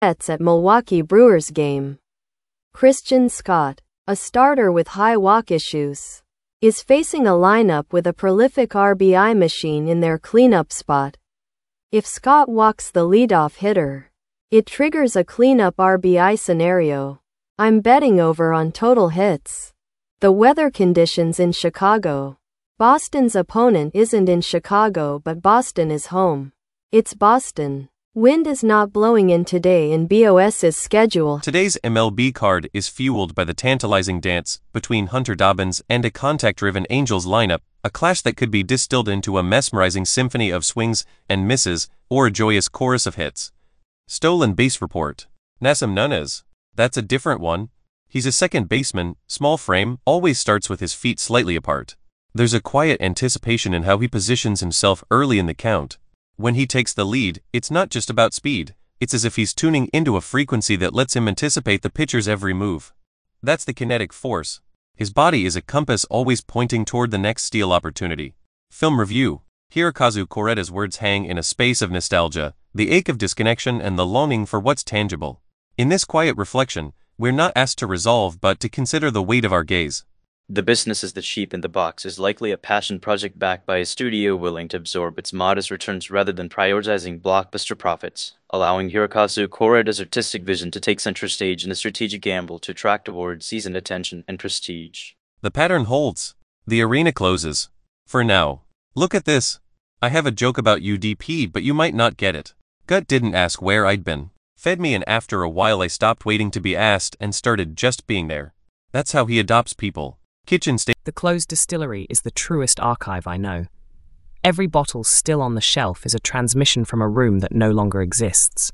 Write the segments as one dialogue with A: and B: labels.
A: Bets at Milwaukee Brewers game. Christian Scott, a starter with high walk issues, is facing a lineup with a prolific RBI machine in their cleanup spot. If Scott walks the leadoff hitter, it triggers a cleanup RBI scenario. I'm betting over on total hits. The weather conditions in Chicago. Boston's opponent isn't in Chicago, but Boston is home. It's Boston. Wind is not blowing in today in BOS's schedule.
B: Today's MLB card is fueled by the tantalizing dance between Hunter Dobbins and a contact-driven Angels lineup, a clash that could be distilled into a mesmerizing symphony of swings and misses or a joyous chorus of hits. Stolen base report. Nasim Nunez. That's a different one. He's a second baseman, small frame, always starts with his feet slightly apart. There's a quiet anticipation in how he positions himself early in the count. When he takes the lead, it's not just about speed, it's as if he's tuning into a frequency that lets him anticipate the pitcher's every move. That's the kinetic force. His body is a compass always pointing toward the next steal opportunity. Film review. Hirokazu Koreda's words hang in a space of nostalgia, the ache of disconnection and the longing for what's tangible. In this quiet reflection, we're not asked to resolve but to consider the weight of our gaze.
C: The business is the sheep in the box is likely a passion project backed by a studio willing to absorb its modest returns rather than prioritizing blockbuster profits, allowing Hirokazu Koreda's artistic vision to take center stage in a strategic gamble to attract towards seasoned attention and prestige.
B: The pattern holds. The arena closes. For now. Look at this. I have a joke about UDP, but you might not get it. Gut didn't ask where I'd been. Fed me, and after a while I stopped waiting to be asked and started just being there. That's how he adopts people. Kitchen state.
D: The closed distillery is the truest archive I know. Every bottle still on the shelf is a transmission from a room that no longer exists.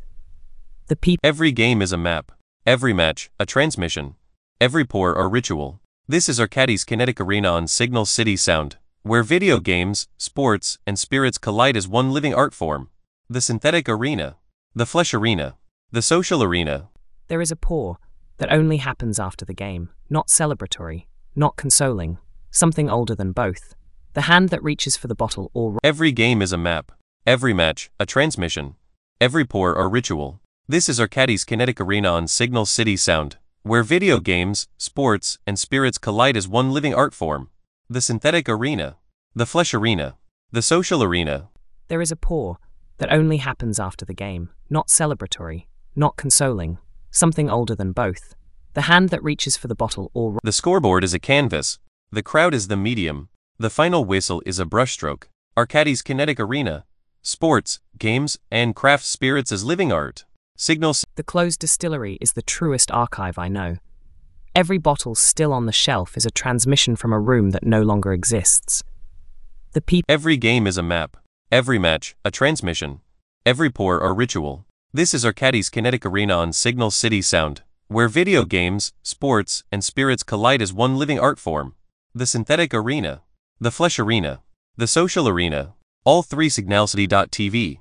B: Every game is a map. Every match, a transmission. Every pour, a ritual. This is Arcadis Kinetic Arena on Signal City Sound, where video games, sports, and spirits collide as one living art form. The synthetic arena. The flesh arena. The social arena.
D: There is a pour that only happens after the game, not celebratory, not consoling, something older than both. The hand that reaches for the bottle or...
B: Every game is a map. Every match, a transmission. Every pour, a ritual. This is Arcadis Kinetic Arena on Signal City Sound, where video games, sports, and spirits collide as one living art form. The synthetic arena. The flesh arena. The social arena.
D: There is a pour that only happens after the game, not celebratory, not consoling, something older than both. The hand that reaches for the bottle or...
B: The scoreboard is a canvas. The crowd is the medium. The final whistle is a brushstroke. Arcadis Kinetic Arena. Sports, games, and craft spirits as living art. Signals.
D: The closed distillery is the truest archive I know. Every bottle still on the shelf is a transmission from a room that no longer exists.
B: Every game is a map. Every match, a transmission. Every pour, a ritual. This is Arcadis Kinetic Arena on Signal City Sound, where video games, sports, and spirits collide as one living art form. The synthetic arena. The flesh arena. The social arena. All three signalcity.tv.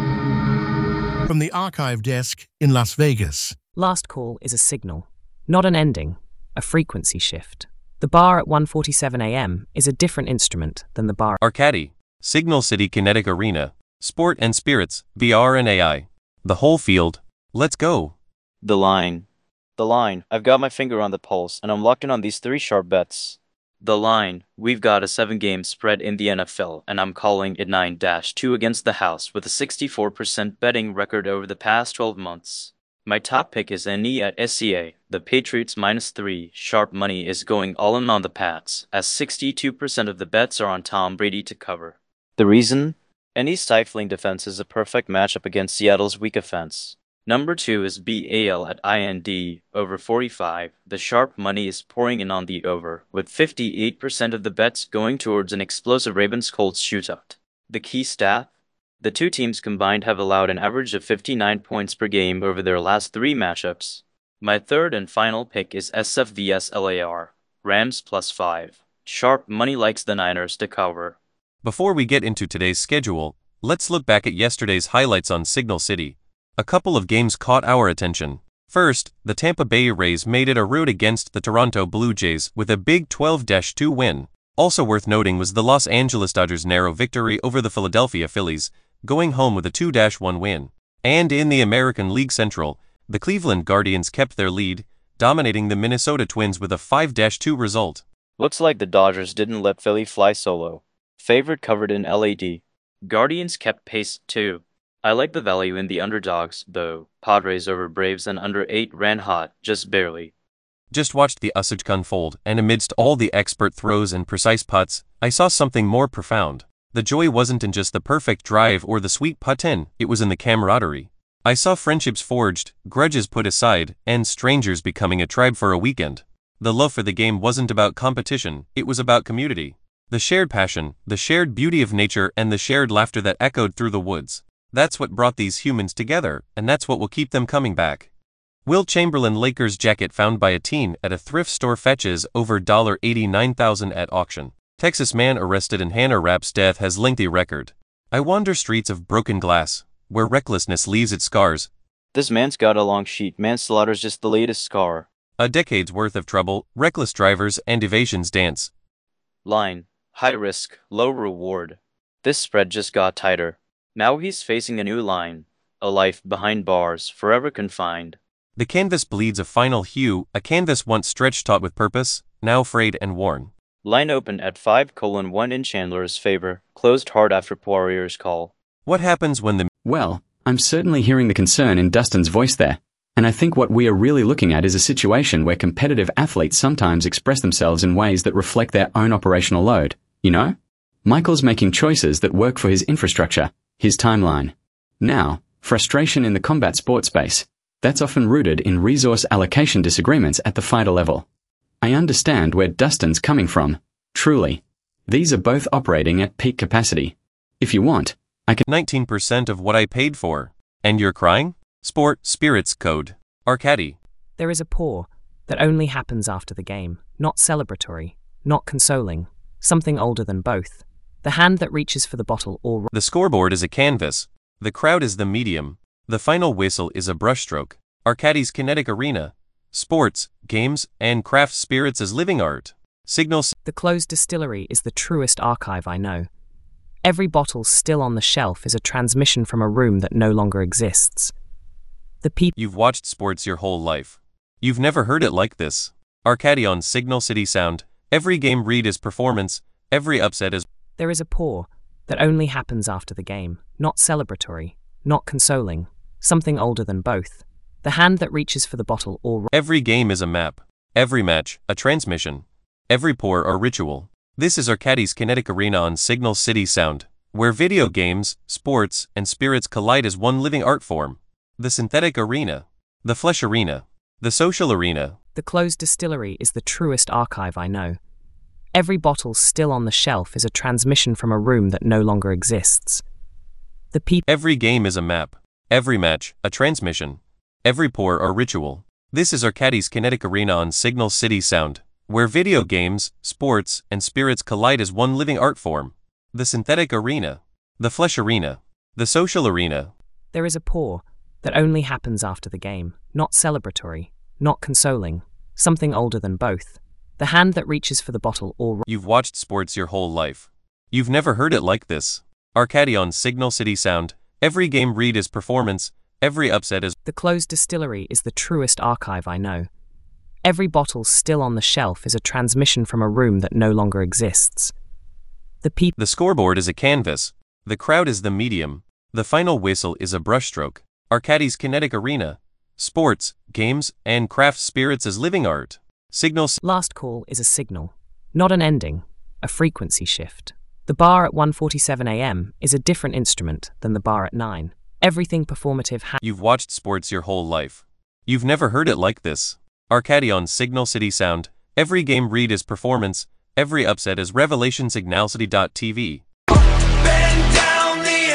E: From the archive desk in Las Vegas.
D: Last call is a signal, not an ending, a frequency shift. The bar at 1:47 a.m. is a different instrument than the bar.
B: Arcadi, Signal City Kinetic Arena, Sport and Spirits, VR and AI. The whole field. Let's go.
C: The line. I've got my finger on the pulse, and I'm locked in on these three sharp bets. The line. We've got a 7-game spread in the NFL, and I'm calling it 9-2 against the house with a 64% betting record over the past 12 months. My top pick is NE at SCA. The Patriots -3 sharp money is going all in on the Pats, as 62% of the bets are on Tom Brady to cover. The reason? NE's stifling defense is a perfect matchup against Seattle's weak offense. Number 2 is BAL at IND, over 45. The sharp money is pouring in on the over, with 58% of the bets going towards an explosive Ravens-Colts shootout. The key stat? The two teams combined have allowed an average of 59 points per game over their last 3 matchups. My third and final pick is SF vs LAR, Rams +5. Sharp money likes the Niners to cover.
B: Before we get into today's schedule, let's look back at yesterday's highlights on Signal City. A couple of games caught our attention. First, the Tampa Bay Rays made it a rout against the Toronto Blue Jays with a big 12-2 win. Also worth noting was the Los Angeles Dodgers' narrow victory over the Philadelphia Phillies, going home with a 2-1 win. And in the American League Central, The Cleveland Guardians kept their lead, dominating the Minnesota Twins with a 5-2 result.
C: Looks like the Dodgers didn't let Philly fly solo. Favorite covered in LAD. Guardians kept pace too. I like the value in the underdogs, though. Padres over Braves and under 8 ran hot, just barely.
B: Just watched the usage unfold, and amidst all the expert throws and precise putts, I saw something more profound. The joy wasn't in just the perfect drive or the sweet putt-in, it was in the camaraderie. I saw friendships forged, grudges put aside, and strangers becoming a tribe for a weekend. The love for the game wasn't about competition, it was about community. The shared passion, the shared beauty of nature, and the shared laughter that echoed through the woods. That's what brought these humans together, and that's what will keep them coming back. Will Chamberlain Lakers jacket found by a teen at a thrift store fetches over $89,000 at auction. Texas man arrested in Hannah Rapp's death has lengthy record. I wander streets of broken glass, where recklessness leaves its scars.
C: This man's got a long sheet. Manslaughter's just the latest scar.
B: A decade's worth of trouble, reckless drivers, and evasions dance.
C: Line. High risk, low reward. This spread just got tighter. Now he's facing a new line. A life behind bars, forever confined.
B: The canvas bleeds a final hue, a canvas once stretched taut with purpose, now frayed and worn.
C: Line opened at 5:1 in Chandler's favor, closed hard after Poirier's call.
B: What happens when the
F: Well, I'm certainly hearing the concern in Dustin's voice there. And I think what we are really looking at is a situation where competitive athletes sometimes express themselves in ways that reflect their own operational load, you know? Michael's making choices that work for his infrastructure, his timeline. Now, frustration in the combat sports space. That's often rooted in resource allocation disagreements at the fighter level. I understand where Dustin's coming from, truly. These are both operating at peak capacity. If you want, I can
B: 19% of what I paid for. And you're crying? Sport, spirits, code. Arcady.
D: There is a pour that only happens after the game, not celebratory, not consoling, something older than both. The hand that reaches for the bottle or
B: The scoreboard is a canvas. The crowd is the medium. The final whistle is a brushstroke. Arcady's kinetic arena. Sports, games, and craft spirits as living art. Signals.
D: The closed distillery is the truest archive I know. Every bottle still on the shelf is a transmission from a room that no longer exists. The people.
B: You've watched sports your whole life. You've never heard it like this. Arcady on Signal City Sound. Every game read is performance. Every upset is.
D: There is a pour that only happens after the game, not celebratory, not consoling, something older than both. The hand that reaches for the bottle or
B: Every game is a map. Every match, a transmission. Every pour, a ritual. This is Arcady's kinetic arena on Signal City Sound, where video games, sports, and spirits collide as one living art form. The synthetic arena. The flesh arena. The social arena.
D: The closed distillery is the truest archive I know. Every bottle still on the shelf is a transmission from a room that no longer exists. The people.
B: Every game is a map. Every match, a transmission. Every pour, a ritual. This is Arcady's kinetic arena on Signal City Sound, where video games, sports, and spirits collide as one living art form. The synthetic arena. The flesh arena. The social arena.
D: There is a pour that only happens after the game, not celebratory, not consoling, something older than both. The hand that reaches for the bottle or
B: You've watched sports your whole life. You've never heard it like this. Arcady on Signal City Sound. Every game read is performance. Every upset is.
D: The closed distillery is the truest archive I know. Every bottle still on the shelf is a transmission from a room that no longer exists. The people.
B: The scoreboard is a canvas. The crowd is the medium. The final whistle is a brushstroke. Arcady's kinetic arena. Sports, games, and craft spirits as living art. Signals.
D: Last call is a signal, not an ending, a frequency shift. The bar at 1:47 a.m. is a different instrument than the bar at 9. Everything performative
B: You've watched sports your whole life. You've never heard it like this. Arcady on Signal City Sound. Every game read is performance. Every upset is revelation. Signalcity.tv.
G: Bend down the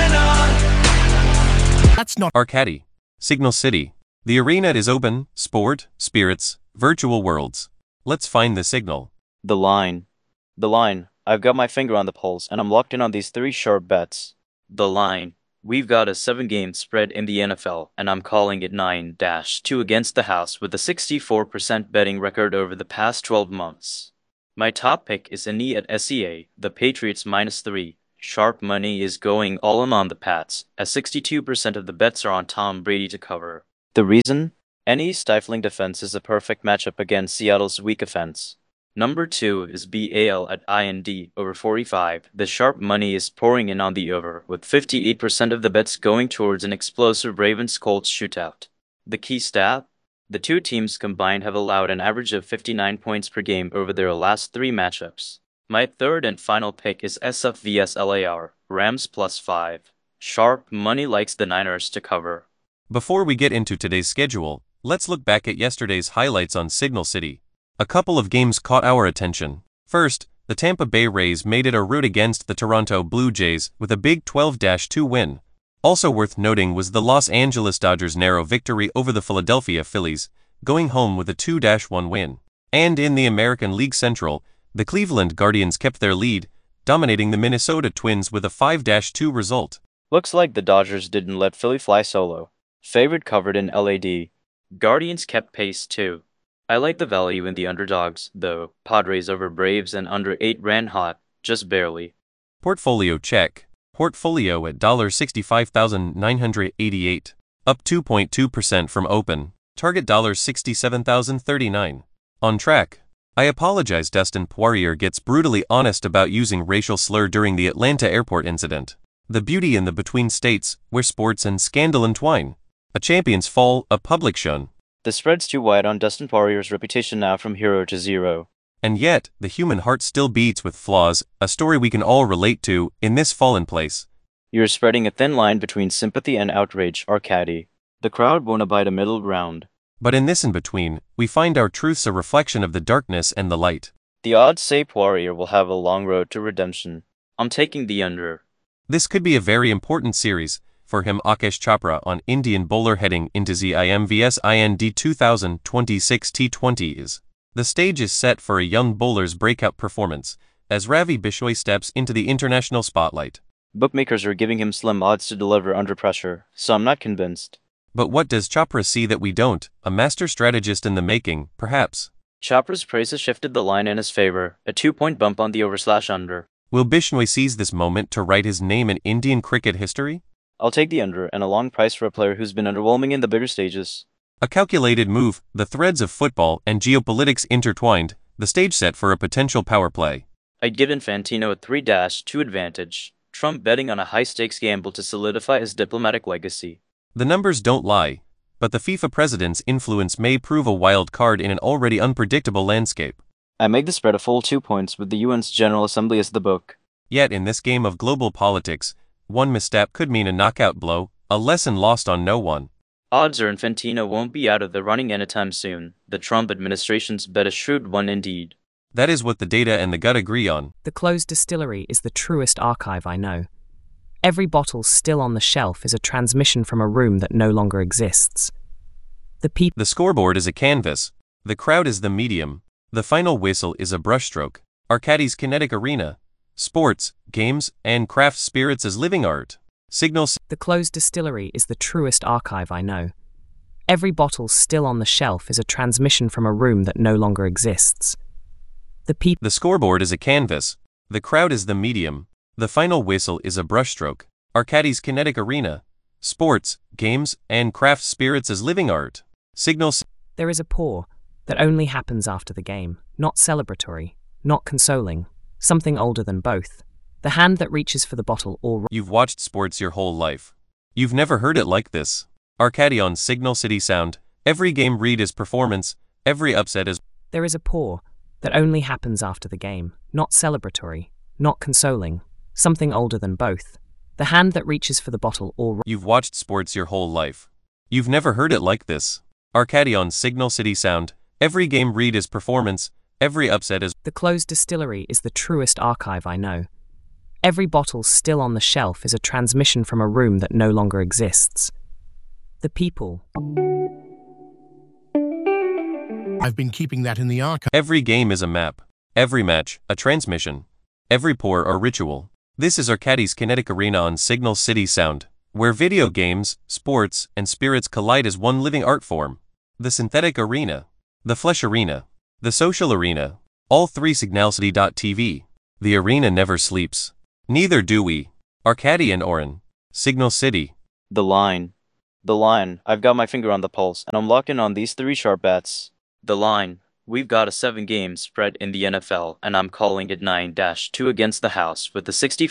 G: antenna.
E: That's not
B: Arcady. Signal City. The arena is open, sport, spirits, virtual worlds. Let's find the signal.
C: The line. The line. I've got my finger on the pulse, and I'm locked in on these 3 sharp bets. The line. We've got a 7-game spread in the NFL, and I'm calling it 9-2 against the house with a 64% betting record over the past 12 months. My top pick is Annie at SEA, the Patriots -3. Sharp money is going all in on the Pats, as 62% of the bets are on Tom Brady to cover. The reason? Any stifling defense is a perfect matchup against Seattle's weak offense. Number 2 is BAL at IND over 45. The sharp money is pouring in on the over, with 58% of the bets going towards an explosive Ravens-Colts shootout. The key stat? The two teams combined have allowed an average of 59 points per game over their last 3 matchups. My third and final pick is SF vs LAR, Rams +5. Sharp money likes the Niners to cover.
B: Before we get into today's schedule, let's look back at yesterday's highlights on Signal City. A couple of games caught our attention. First, the Tampa Bay Rays made it a rout against the Toronto Blue Jays with a big 12-2 win. Also worth noting was the Los Angeles Dodgers' narrow victory over the Philadelphia Phillies, going home with a 2-1 win. And in the American League Central, the Cleveland Guardians kept their lead, dominating the Minnesota Twins with a 5-2 result.
C: Looks like the Dodgers didn't let Philly fly solo. Favorite covered in LAD. Guardians kept pace too. I like the value in the underdogs, though. Padres over Braves and under 8 ran hot, just barely.
B: Portfolio check. Portfolio at $65,988, up 2.2% from open. Target $67,039. On track. I apologize. Dustin Poirier gets brutally honest about using racial slur during the Atlanta airport incident. The beauty in the between states, where sports and scandal entwine. A champion's fall, a public shun.
C: The spread's too wide on Dustin Poirier's reputation now from hero to zero.
B: And yet, the human heart still beats with flaws, a story we can all relate to, in this fallen place.
C: You're spreading a thin line between sympathy and outrage, Arcady. The crowd won't abide a middle ground.
B: But in this in-between, we find our truths a reflection of the darkness and the light.
C: The odds say Poirier will have a long road to redemption. I'm taking the under.
B: This could be a very important series for him. Akash Chopra on Indian bowler heading into ZIM vs IND 2026 T20s. The stage is set for a young bowler's breakout performance, as Ravi Bishoy steps into the international spotlight.
C: Bookmakers are giving him slim odds to deliver under pressure, so I'm not convinced.
B: But what does Chopra see that we don't? A master strategist in the making, perhaps.
C: Chopra's praise has shifted the line in his favor, a 2-point bump on the over/under.
B: Will Bishnoi seize this moment to write his name in Indian cricket history?
C: I'll take the under and a long price for a player who's been underwhelming in the bigger stages.
B: A calculated move, the threads of football and geopolitics intertwined, the stage set for a potential power play.
C: I'd give Infantino a 3-2 advantage. Trump betting on a high-stakes gamble to solidify his diplomatic legacy.
B: The numbers don't lie, but the FIFA president's influence may prove a wild card in an already unpredictable landscape.
C: I make the spread a full 2 points with the UN's General Assembly as the book.
B: Yet in this game of global politics, one misstep could mean a knockout blow, a lesson lost on no one.
C: Odds are Infantino won't be out of the running anytime soon. The Trump administration's bet a shrewd one indeed.
B: That is what the data and the gut agree on.
D: The closed distillery is the truest archive I know. Every bottle still on the shelf is a transmission from a room that no longer exists.
B: The scoreboard is a canvas. The crowd is the medium. The final whistle is a brushstroke. Arcadis Kinetic Arena. Sports, games, and craft spirits as living art. Signals.
D: The closed distillery is the truest archive I know. Every bottle still on the shelf is a transmission from a room that no longer exists.
B: The scoreboard is a canvas. The crowd is the medium. The final whistle is a brushstroke. Arcadis Kinetic Arena. Sports, games, and craft spirits as living art. Signals.
D: There is a pour that only happens after the game, not celebratory, not consoling, something older than both. The hand that reaches for the bottle or...
B: You've watched sports your whole life. You've never heard it like this. Arcady on Signal City Sound. Every game read is performance. Every upset is...
D: There is a pour that only happens after the game, not celebratory, not consoling, something older than both. The hand that reaches for the bottle or...
B: You've watched sports your whole life. You've never heard it like this. Arcady on Signal City Sound. Every game read is performance. Every upset is...
D: The closed distillery is the truest archive I know. Every bottle still on the shelf is a transmission from a room that no longer exists. The people.
E: I've been keeping that in the archive.
B: Every game is a map. Every match, a transmission. Every pour, a ritual. This is Arcadis Kinetic Arena on Signal City Sound, where video games, sports, and spirits collide as one living art form. The synthetic arena. The flesh arena. The social arena. All three signalcity.tv. The arena never sleeps. Neither do we. Arcady and Oren. Signal City.
C: The line. The line, I've got my finger on the pulse, and I'm locked in on these three sharp bets. The line, we've got a 7-game spread in the NFL, and I'm calling it 9-2 against the house with a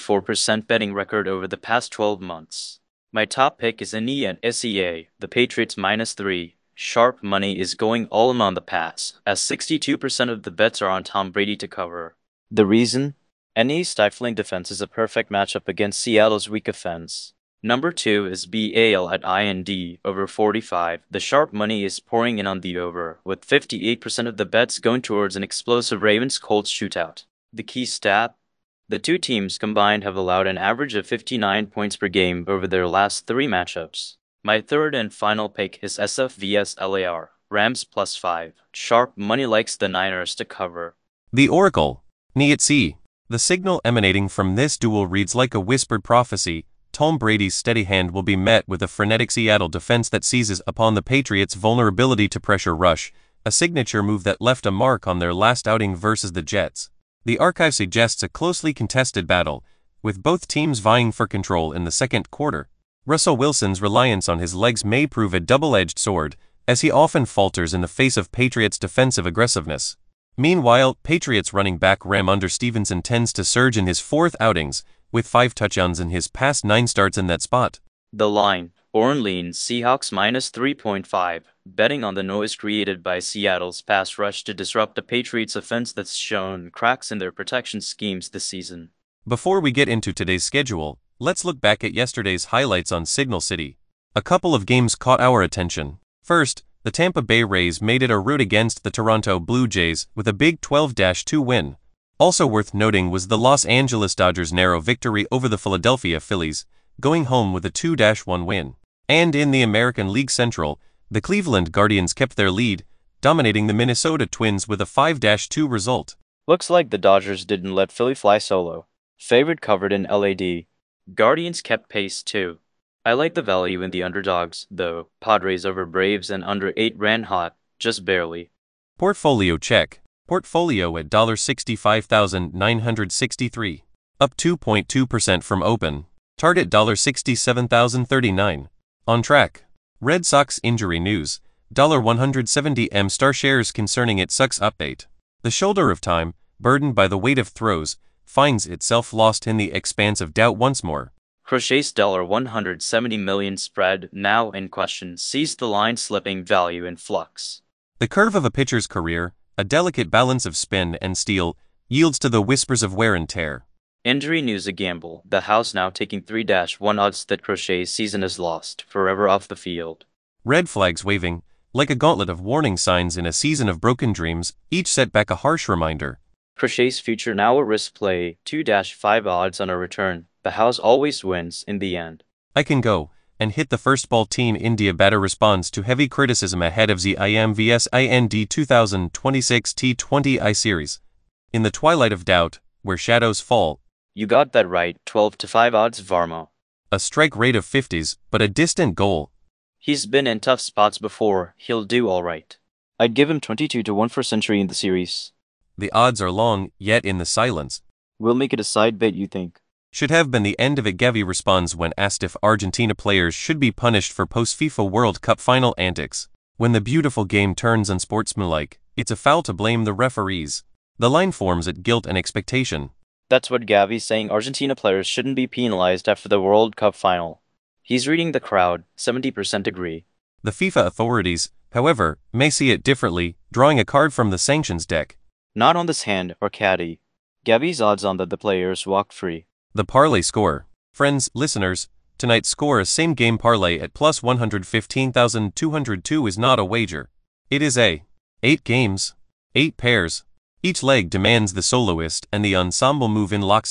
C: 64% betting record over the past 12 months. My top pick is NE and SEA, the Patriots -3. Sharp money is going all in on the pass, as 62% of the bets are on Tom Brady to cover. The reason? NE's stifling defense is a perfect matchup against Seattle's weak offense. Number 2 is BAL at IND, over 45. The sharp money is pouring in on the over, with 58% of the bets going towards an explosive Ravens-Colts shootout. The key stat? The two teams combined have allowed an average of 59 points per game over their last 3 matchups. My third and final pick is SF vs LAR, Rams +5. Sharp money likes the Niners to cover.
B: The Oracle, NE. The signal emanating from this duel reads like a whispered prophecy. Tom Brady's steady hand will be met with a frenetic Seattle defense that seizes upon the Patriots' vulnerability to pressure rush, a signature move that left a mark on their last outing versus the Jets. The archive suggests a closely contested battle, with both teams vying for control in the second quarter. Russell Wilson's reliance on his legs may prove a double-edged sword, as he often falters in the face of Patriots' defensive aggressiveness. Meanwhile, Patriots running back Ramondre Stevenson tends to surge in his 4th outings, with 5 touchdowns in his past 9 starts in that spot.
C: The line, Orleans Seahawks -3.5, betting on the noise created by Seattle's pass rush to disrupt the Patriots' offense that's shown cracks in their protection schemes this season.
B: Before we get into today's schedule, let's look back at yesterday's highlights on Signal City. A couple of games caught our attention. First, the Tampa Bay Rays made it a rout against the Toronto Blue Jays with a big 12-2 win. Also worth noting was the Los Angeles Dodgers' narrow victory over the Philadelphia Phillies, going home with a 2-1 win. And in the American League Central, the Cleveland Guardians kept their lead, dominating the Minnesota Twins with a 5-2 result.
C: Looks like the Dodgers didn't let Philly fly solo. Favorite covered in LAD. Guardians kept pace too. I like the value in the underdogs, though. Padres over Braves and under 8 ran hot, just barely.
B: Portfolio check. Portfolio at $65,963. Up 2.2% from open. Target $67,039. On track. Red Sox injury news. $170M star shares concerning it sucks update. The shoulder of time, burdened by the weight of throws, finds itself lost in the expanse of doubt once more.
C: Crochet's $170 million spread, now in question, sees the line slipping, value in flux.
B: The curve of a pitcher's career, a delicate balance of spin and steal, yields to the whispers of wear and tear.
C: Injury news a gamble, the house now taking 3-1 odds that Crochet's season is lost, forever off the field.
B: Red flags waving, like a gauntlet of warning signs in a season of broken dreams, each set back a harsh reminder.
C: Crochet's future now a risk play, 2-5 odds on a return. The house always wins in the end.
B: I can go and hit the first ball. Team India batter responds to heavy criticism ahead of the IM vs IND 2026 T20I series. In the twilight of doubt, where shadows fall.
C: You got that right, 12-5 odds Varma.
B: A strike rate of 50s, but a distant goal.
C: He's been in tough spots before, he'll do alright. I'd give him 22-1 for century in the series.
B: The odds are long, yet in the silence.
C: We'll make it a side bet, you think?
B: Should have been the end of it. Gavi responds when asked if Argentina players should be punished for post-FIFA World Cup final antics. When the beautiful game turns unsportsmanlike, it's a foul to blame the referees. The line forms at guilt and expectation.
C: That's what Gavi's saying. Argentina players shouldn't be penalized after the World Cup final. He's reading the crowd, 70% agree.
B: The FIFA authorities, however, may see it differently, drawing a card from the sanctions deck.
C: Not on this hand or caddy. Gavi's odds on that the players walked free.
B: The parlay score. Friends, listeners, tonight's score a same-game parlay at plus 115,202 is not a wager. It is a 8 games, 8 pairs. Each leg demands the soloist and the ensemble move in lockstep.